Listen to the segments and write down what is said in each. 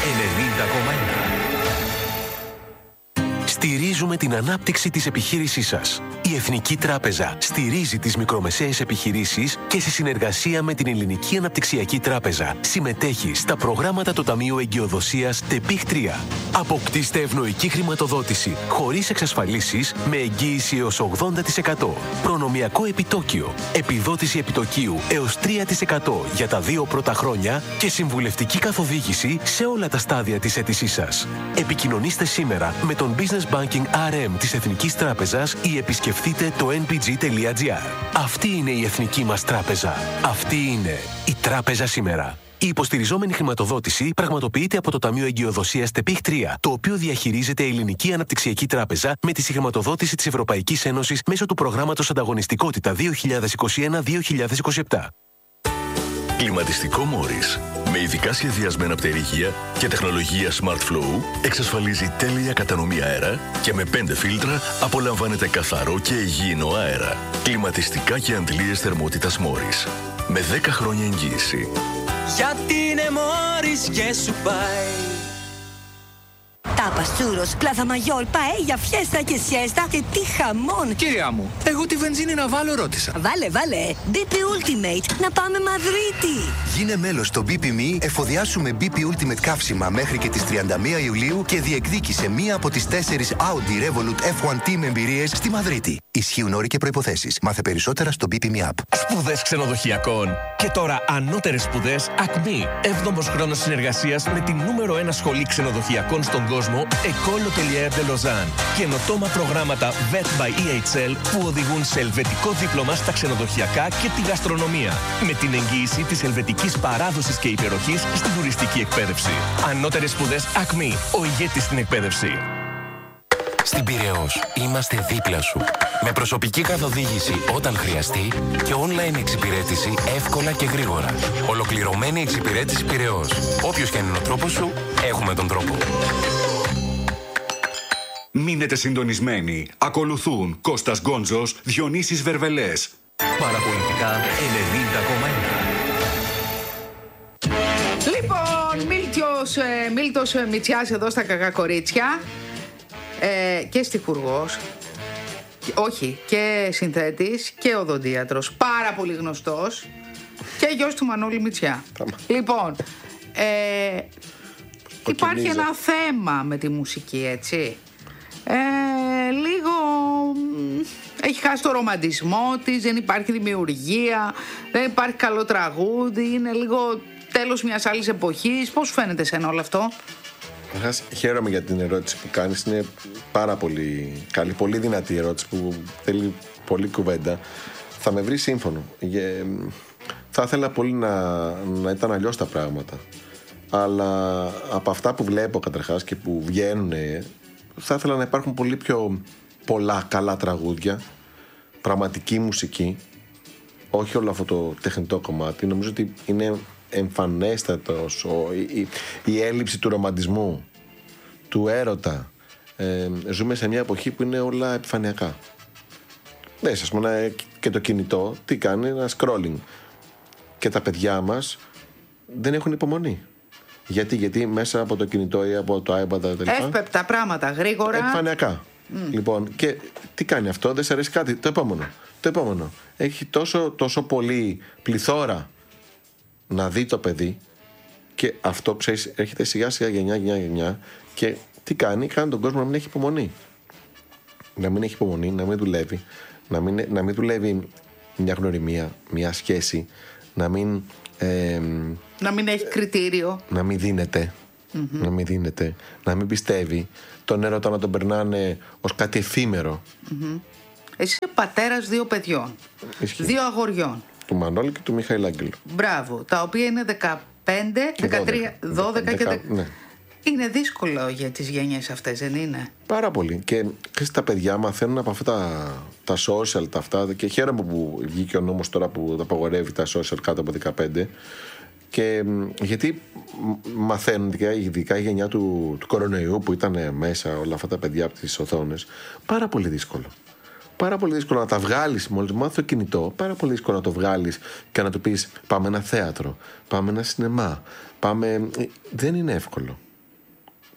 Στηρίζουμε την ανάπτυξη της επιχείρησής σας. Η Εθνική Τράπεζα στηρίζει τις μικρομεσαίες επιχειρήσεις και σε συνεργασία με την Ελληνική Αναπτυξιακή Τράπεζα συμμετέχει στα προγράμματα του Ταμείου Εγκυοδοσίας ΤΕΠΙΧ 3. Αποκτήστε ευνοϊκή χρηματοδότηση χωρίς εξασφαλίσεις με εγγύηση έως 80%. Προνομιακό επιτόκιο, επιδότηση επιτοκίου έως 3% για τα 2 πρώτα χρόνια και συμβουλευτική καθοδήγηση σε όλα τα στάδια της αίτησής σας. Επικοινωνήστε σήμερα με τον Business Banking RM της Εθνικής Τράπεζας ή επισκεφτείτε το npg.gr. Αυτή είναι η εθνική μας τράπεζα. Αυτή είναι η τράπεζα σήμερα. Η υποστηριζόμενη χρηματοδότηση πραγματοποιείται από το Ταμείο Εγκυοδοσίας ΤΕΠΙΧ 3, το οποίο διαχειρίζεται η Ελληνική Αναπτυξιακή Τράπεζα με τη συγχρηματοδότηση της Ευρωπαϊκής Ένωσης μέσω του προγράμματος Ανταγωνιστικότητα 2021-2027. Κλιματιστικό Μόρις, με ειδικά σχεδιασμένα πτερυγεία και τεχνολογία Smart Flow, εξασφαλίζει τέλεια κατανομή αέρα και με 5 φίλτρα απολαμβάνετε καθαρό και υγιεινό αέρα. Κλιματιστικά και αντλίες θερμότητας Μόρις, με 10 χρόνια εγγύηση. Γιατί είναι Μόρις και σου πάει. Τάπας, τσούρος, πλάθα μαγιόρ, παέλια, φιέστα και σιέστα και τι χαμόν! Κυρία μου, εγώ τη βενζίνη να βάλω ρώτησα. Βάλε, BP Ultimate, να πάμε Μαδρίτη! Γίνε μέλος στο BP.me, εφοδιάσουμε BP Ultimate καύσιμα μέχρι και τις 31 Ιουλίου και διεκδίκησε μία από τις 4 Audi Revolut F1 Team εμπειρίες στη Μαδρίτη. Ισχύουν όροι και προϋποθέσεις. Μάθε περισσότερα στο BP.me app. Σπουδές ξενοδοχειακών. Και τώρα ανώτερες σπουδές Acme. 7ος χρόνος συνεργασίας με την νούμερο 1 σχολή ξενοδοχειακών στον κόσμο, École Hôtelière de Lausanne. Καινοτόμα προγράμματα VET by EHL που οδηγούν σε ελβετικό δίπλωμα στα ξενοδοχειακά και τη γαστρονομία. Με την εγγύηση της ελβετικής παράδοσης και υπεροχής στην τουριστική εκπαίδευση. Ανώτερες σπουδές Acme. Ο ηγέτης στην εκπαίδευση. Στην Πειραιώς είμαστε δίπλα σου. Με προσωπική καθοδήγηση όταν χρειαστεί και online εξυπηρέτηση εύκολα και γρήγορα. Ολοκληρωμένη εξυπηρέτηση Πειραιώς. Όποιος και αν είναι ο τρόπος σου, έχουμε τον τρόπο. Μείνετε συντονισμένοι. Ακολουθούν Κώστας Γκόντζος, Διονύσης Βερβελές. Παραπολιτικά 90,1. Λοιπόν, Μίλτος Μητσιάς εδώ στα Κακά Κορίτσια. Και στιχουργός, όχι, και συνθέτης και οδοντίατρος, πάρα πολύ γνωστός και γιος του Μανώλη Μητσιά. Λοιπόν, υπάρχει ένα θέμα με τη μουσική, έτσι. Λίγο έχει χάσει το ρομαντισμό της, δεν υπάρχει δημιουργία, δεν υπάρχει καλό τραγούδι, είναι λίγο τέλος μιας άλλης εποχής. Πώς φαίνεται σένα όλο αυτό? Χαίρομαι για την ερώτηση που κάνεις. Είναι πάρα πολύ καλή, πολύ δυνατή ερώτηση που θέλει πολλή κουβέντα. Θα με βρει σύμφωνο. Θα ήθελα πολύ να ήταν αλλιώς τα πράγματα. Αλλά από αυτά που βλέπω καταρχάς και που βγαίνουν, θα ήθελα να υπάρχουν πολύ πιο πολλά καλά τραγούδια, πραγματική μουσική, όχι όλο αυτό το τεχνητό κομμάτι. Νομίζω ότι είναι εμφανέστατος η έλλειψη του ρομαντισμού, του έρωτα. Ζούμε σε μια εποχή που είναι όλα επιφανειακά. Ναι, ας πούμε, και το κινητό τι κάνει? Ένα scrolling. Και τα παιδιά μας δεν έχουν υπομονή. Γιατί μέσα από το κινητό ή από το iPad εύπεπτα πράγματα, γρήγορα, επιφανειακά. Λοιπόν, και τι κάνει αυτό? Δεν σε αρέσει κάτι? Το επόμενο. Έχει τόσο πολύ πληθώρα να δει το παιδί, και αυτό, ξέρεις, έρχεται σιγά σιγά γενιά, και τι κάνει? Κάνει τον κόσμο να μην έχει υπομονή. Να μην έχει υπομονή, να μην δουλεύει, να μην δουλεύει μια γνωριμία, μια σχέση, να μην έχει κριτήριο, να μην δίνεται, να μην δίνεται, να μην πιστεύει, τον έρωτα να τον περνάνε ως κάτι εφήμερο. Εσύ είσαι πατέρας 2 παιδιών. Ισχύει. 2 αγοριών, του Μανώλη και του Μιχαήλ Άγγελου. Μπράβο, τα οποία είναι 15, 13, 12 και 10. Ναι. Είναι δύσκολο για τις γενιές αυτές, δεν είναι? Πάρα πολύ. Και τα παιδιά μαθαίνουν από αυτά τα social, τα αυτά. Και χαίρομαι που βγήκε ο νόμος τώρα που απαγορεύει τα social κάτω από 15. Και γιατί μαθαίνουν, ειδικά η γενιά του κορονοϊού που ήταν μέσα όλα αυτά τα παιδιά από τις οθόνες, πάρα πολύ δύσκολο. Πάρα πολύ δύσκολο να τα βγάλεις. Μόλις μάθει το κινητό, πάρα πολύ δύσκολο να το βγάλεις και να του πεις πάμε ένα θέατρο, πάμε ένα σινεμά, πάμε. Δεν είναι εύκολο.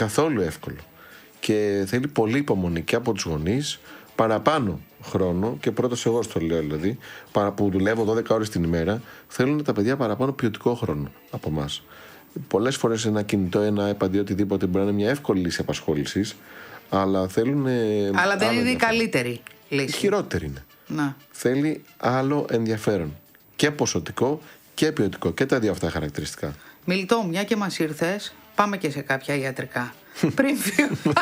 καθόλου εύκολο. Και θέλει πολύ υπομονή και από τους γονείς, παραπάνω χρόνο, και πρώτος εγώ στο λέω δηλαδή, που δουλεύω 12 ώρες την ημέρα, θέλουν τα παιδιά παραπάνω ποιοτικό χρόνο από εμάς. Πολλές φορές ένα κινητό, ένα iPad ή οτιδήποτε μπορεί να είναι μια εύκολη λύση απασχόλησης, αλλά θέλουν. Αλλά δεν είναι η καλύτερη λύση. Χειρότερη είναι. Να. Θέλει άλλο ενδιαφέρον. Και ποσοτικό και ποιοτικό. Και τα δύο αυτά χαρακτηριστικά. Μιλτό, μια και μας ήρθες, πάμε και σε κάποια ιατρικά. Πριν φύγουμε.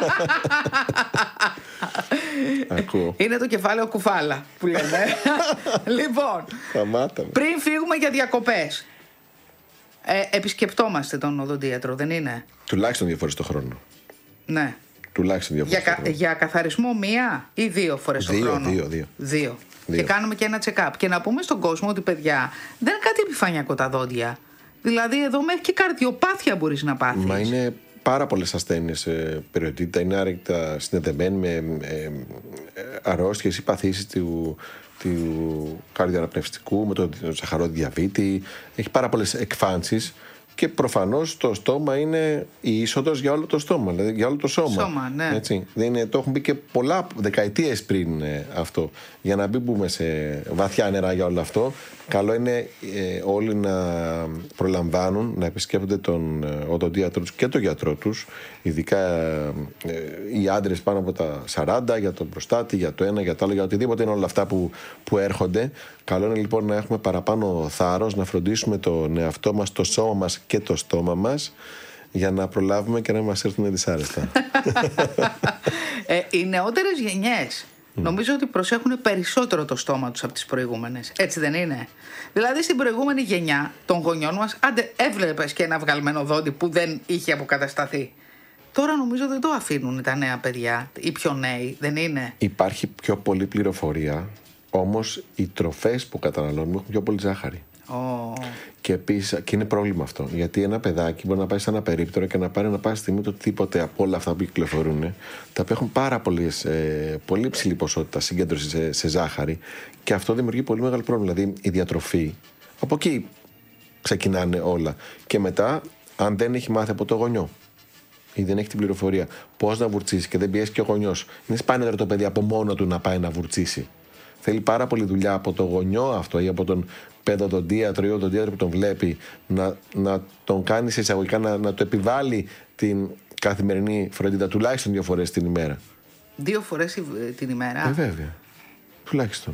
Είναι το κεφάλαιο κουφάλα που λέμε. Λοιπόν, πριν φύγουμε για διακοπές, επισκεπτόμαστε τον οδοντίατρο, δεν είναι? Τουλάχιστον 2 φορές το χρόνο. Ναι. Τουλάχιστον 2 φορές το χρόνο. Για καθαρισμό 1 ή 2 φορές το χρόνο? 2. Και κάνουμε και ένα check-up. Και να πούμε στον κόσμο ότι, παιδιά, δεν είναι κάτι επιφανειακό τα δόντια. Δηλαδή εδώ μέχρι και καρδιοπάθεια μπορείς να πάθεις. Μα είναι πάρα πολλές ασθένειες περιοτότητα. Είναι άρρηκτα συνδεδεμένοι με αρρώστιες ή παθήσεις του καρδιοαναπνευστικού, με τον σαχαρόδι διαβήτη. Έχει πάρα πολλές εκφάνσεις. Και προφανώς το στόμα είναι η είσοδος για όλο το στόμα, δηλαδή για όλο το σώμα. Ναι. Έτσι. Το έχουν μπει και πολλά δεκαετίες πριν αυτό. Για να μην μπούμε σε βαθιά νερά για όλο αυτό, καλό είναι όλοι να προλαμβάνουν να επισκέπτονται τον οδοντίατρο τους και τον γιατρό τους, ειδικά οι άντρες πάνω από τα 40, για τον προστάτη, για το ένα, για το άλλο, για οτιδήποτε είναι όλα αυτά που έρχονται. Καλό είναι λοιπόν να έχουμε παραπάνω θάρρος, να φροντίσουμε τον εαυτό μας, το σώμα μας και το στόμα μας, για να προλάβουμε και να μας έρθουν δυσάρεστα. Οι νεότερες γενιές νομίζω ότι προσέχουν περισσότερο το στόμα τους από τις προηγούμενες. Έτσι δεν είναι? Δηλαδή στην προηγούμενη γενιά των γονιών μας, άντε έβλεπες και ένα βγαλμένο δόντι που δεν είχε αποκατασταθεί. Τώρα νομίζω δεν το αφήνουν τα νέα παιδιά, οι πιο νέοι, δεν είναι? Υπάρχει πιο πολλή πληροφορία, όμως οι τροφές που καταναλώνουμε έχουν πιο πολύ ζάχαρη. Και επίσης, και είναι πρόβλημα αυτό, γιατί ένα παιδάκι μπορεί να πάει σε ένα περίπτερο και να πάρει να πάει στιγμή το τίποτε από όλα αυτά που κυκλοφορούν, τα οποία έχουν πολύ ψηλή ποσότητα συγκέντρωση σε ζάχαρη, και αυτό δημιουργεί πολύ μεγάλο πρόβλημα. Δηλαδή η διατροφή, από εκεί ξεκινάνε όλα. Και μετά, αν δεν έχει μάθει από το γονιό ή δεν έχει την πληροφορία πώς να βουρτσίσει και δεν πιέσει και ο γονιός, είναι σπάνιο το παιδί από μόνο του να πάει να βουρτσίσει. Θέλει πάρα πολύ δουλειά από το γονιό αυτό ή από τον παιδοδοντίατρο ή οδοντίατρο που τον βλέπει, να τον κάνει σε εισαγωγικά, να του επιβάλλει την καθημερινή φροντίδα τουλάχιστον 2 φορές την ημέρα. 2 φορές την ημέρα? Βέβαια. Τουλάχιστον.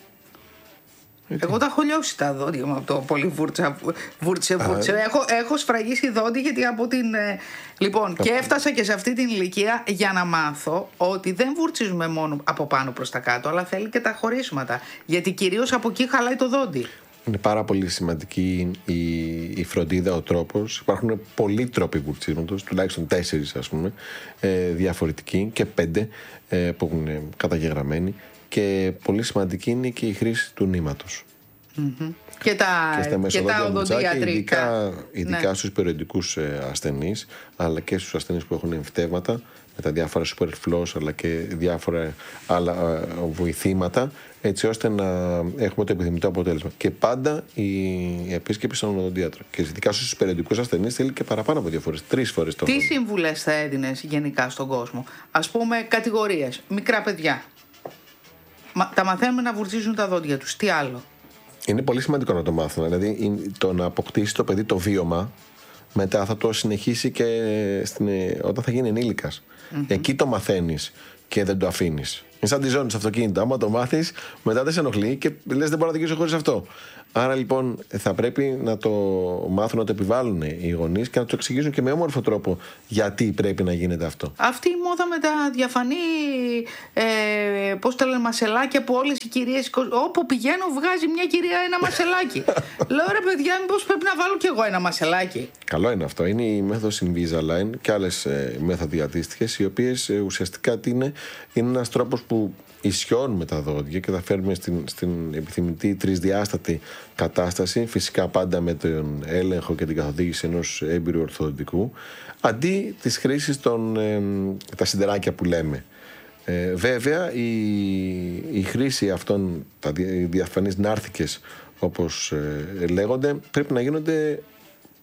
Εγώ τα έχω λιώσει τα δόντια μου από το πολύ βούρτσε. Έχω σφραγίσει δόντι γιατί από την... Λοιπόν, και έφτασα και σε αυτή την ηλικία για να μάθω ότι δεν βουρτσίζουμε μόνο από πάνω προς τα κάτω, αλλά θέλει και τα χωρίσματα. Γιατί κυρίως από εκεί χαλάει το δόντι. Είναι πάρα πολύ σημαντική η φροντίδα, ο τρόπος. Υπάρχουν πολλοί τρόποι βουρτσίσματος, τουλάχιστον 4 ας πούμε, διαφορετικοί, και 5 που έχουν καταγεγραμμένοι. Και πολύ σημαντική είναι και η χρήση του νήματος. Και τα οδοντιατρικά. Ειδικά στους περιοδικούς ασθενείς, αλλά και στους ασθενείς που έχουν εμφυτεύματα, με τα διάφορα super flows, αλλά και διάφορα άλλα βοηθήματα, έτσι ώστε να έχουμε το επιθυμητό αποτέλεσμα. Και πάντα η επίσκεψη στον οδοντίατρο. Και ειδικά στους περιοδικούς ασθενείς θέλει και παραπάνω από 2 φορές, 3 φορές το χρόνο. Τι συμβουλές θα έδινες γενικά στον κόσμο? Ας πούμε κατηγορίες. Μικρά παιδιά. Τα μαθαίνουμε να βουρτσίζουν τα δόντια τους. Τι άλλο? Είναι πολύ σημαντικό να το μάθουν. Δηλαδή το να αποκτήσει το παιδί το βίωμα, μετά θα το συνεχίσει και όταν θα γίνει ενήλικας. Εκεί το μαθαίνεις και δεν το αφήνεις. Είναι σαν τη ζώνη στο αυτοκίνητο. Άμα το μάθεις, μετά δεν σε ενοχλεί και λες δεν μπορώ να δικήσω χωρίς αυτό. Άρα λοιπόν θα πρέπει να το μάθουν, να το επιβάλλουν οι γονείς και να το εξηγήσουν και με όμορφο τρόπο γιατί πρέπει να γίνεται αυτό. Αυτή η μόδα με τα διαφανή, πώς τα λένε, μασελάκια που όλες οι κυρίες, όπου πηγαίνω βγάζει μια κυρία ένα μασελάκι. Λέω ρε παιδιά, μήπως πρέπει να βάλω κι εγώ ένα μασελάκι? Καλό είναι αυτό. Είναι η μέθοδος Invisalign και άλλες μέθοδοι αντίστοιχες, οι οποίες ουσιαστικά είναι ένας τρόπος που ισιώνουμε τα δόντια και τα φέρνουμε στην επιθυμητή τρισδιάστατη κατάσταση, φυσικά πάντα με τον έλεγχο και την καθοδήγηση ενός έμπειρου ορθοδοντικού, αντί της χρήσης τα σιδεράκια που λέμε. Βέβαια η χρήση αυτών, οι διαφανείς νάρθηκες όπως λέγονται, πρέπει να γίνονται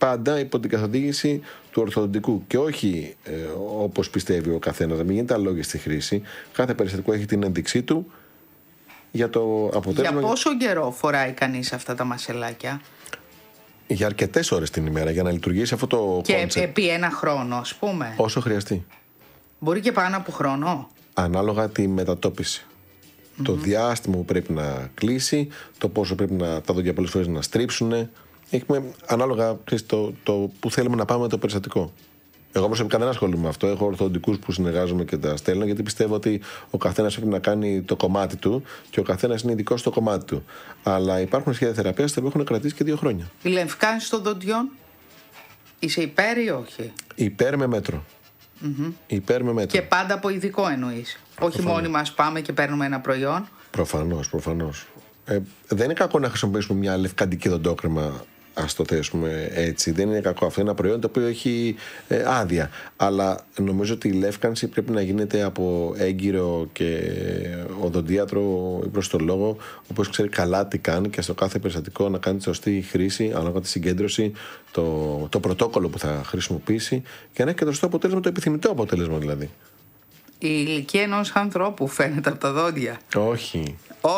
πάντα υπό την καθοδήγηση του ορθοδοντικού και όχι όπως πιστεύει ο καθένας. Να μην γίνεται αλόγιστη χρήση. Κάθε περιστατικό έχει την ένδειξή του για το αποτέλεσμα. Για πόσο καιρό φοράει κανείς αυτά τα μασελάκια? Για αρκετές ώρες την ημέρα για να λειτουργήσει αυτό το concept. Και επί ένα χρόνο, ας πούμε. Όσο χρειαστεί. Μπορεί και πάνω από χρόνο. Ανάλογα τη μετατόπιση. Το διάστημα που πρέπει να κλείσει, το πόσο πρέπει τα δόντια πολλές φορές να στρίψουν. Έχουμε ανάλογα το που θέλουμε να πάμε με το περιστατικό. Εγώ προσωπικά δεν ασχολούμαι με αυτό. Έχω ορθοδοντικούς που συνεργάζομαι και τα στέλνω, γιατί πιστεύω ότι ο καθένας πρέπει να κάνει το κομμάτι του και ο καθένας είναι ειδικός στο κομμάτι του. Αλλά υπάρχουν σχέδια θεραπείας που έχουν κρατήσει και 2 χρόνια. Η λεμφκάνηση των δοντιών, είσαι υπέρ ή όχι? Υπέρ με μέτρο. Υπέρ με μέτρο. Και πάντα από ειδικό εννοείς? Όχι μόνοι μας πάμε και παίρνουμε ένα προϊόν. Προφανώς. Δεν είναι κακό να χρησιμοποιήσουμε μια λευκαντική δοντόκρεμα, ας το θέσουμε έτσι. Δεν είναι κακό. Αυτό είναι ένα προϊόν το οποίο έχει άδεια. Αλλά νομίζω ότι η λεύκανση πρέπει να γίνεται από έγκυρο και οδοντίατρο ή προστολόγο, ο οποίος ξέρει καλά τι κάνει και στο κάθε περιστατικό να κάνει τη σωστή χρήση, ανάλογα τη συγκέντρωση, το πρωτόκολλο που θα χρησιμοποιήσει και να έχει και το σωστό αποτέλεσμα, το επιθυμητό αποτέλεσμα δηλαδή. Η ηλικία ενός ανθρώπου φαίνεται από τα δόντια? Όχι.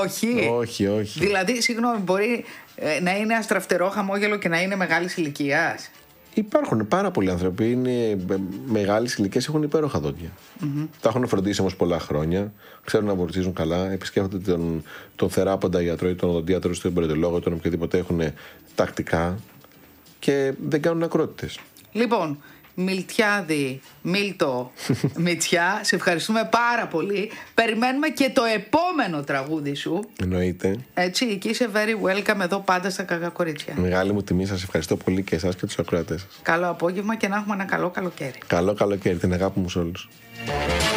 Δηλαδή, συγγνώμη, μπορεί να είναι αστραφτερό χαμόγελο και να είναι μεγάλης ηλικίας? Υπάρχουν πάρα πολλοί άνθρωποι, είναι μεγάλης ηλικίας, έχουν υπέροχα δόντια. Τα έχουν φροντίσει όμως πολλά χρόνια, ξέρουν να βορτίζουν καλά, επισκέφτονται τον θεράποντα γιατρό ή τον οδοντίατρο, στον περιτολόγο, τον οποιοδήποτε έχουν τακτικά και δεν κάνουν ακρότητες. Λοιπόν, Μιλτιάδη, Μίλτο, Μητσιά, σε ευχαριστούμε πάρα πολύ. Περιμένουμε και το επόμενο τραγούδι σου. Εννοείται. Έτσι, και είσαι very welcome εδώ πάντα στα Κακά Κορίτσια. Μεγάλη μου τιμή, σας ευχαριστώ πολύ και εσάς και τους ακροατές σας. Καλό απόγευμα και να έχουμε ένα καλό καλοκαίρι. Καλό καλοκαίρι, την αγάπη μου σε όλους.